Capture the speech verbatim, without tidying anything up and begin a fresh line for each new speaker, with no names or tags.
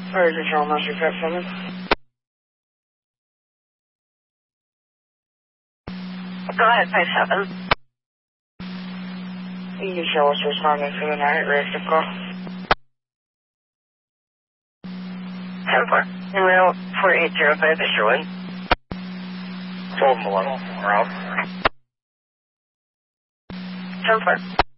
Where is it, Charles Master Prep Summit?
Go ahead, five seven.
You can show us responding to the night reactive call.
ten four. En route four eight zero five is Sherwood.
twelve eleven. We're out.
ten four.